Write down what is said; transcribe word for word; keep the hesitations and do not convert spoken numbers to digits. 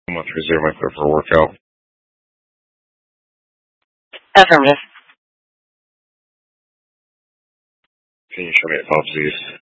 one three zero, my clear for a workout. Affirmative. Can you show me at Bob's East?